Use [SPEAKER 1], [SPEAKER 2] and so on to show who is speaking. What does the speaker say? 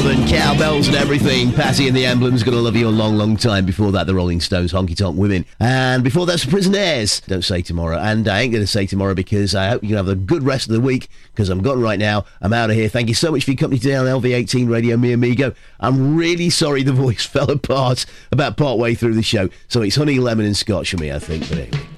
[SPEAKER 1] and cowbells and everything. Patty and the Emblems, Gonna Love You a Long, Long Time. Before that, the Rolling Stones, Honky Tonk Women. And before that's Prisonaires, Don't Say Tomorrow. And I ain't going to say tomorrow because I hope you can have a good rest of the week, because I'm gone right now. I'm out of here. Thank you so much for your company today on LV18 Radio, mi amigo. I'm really sorry the voice fell apart about part way through the show. So it's honey, lemon and scotch for me, I think. But anyway.